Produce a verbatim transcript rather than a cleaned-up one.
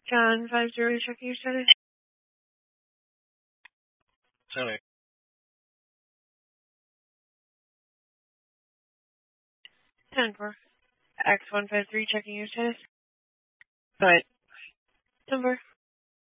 John five zero checking your status. Sorry. Ten four. X one five three checking your status. Right. Number.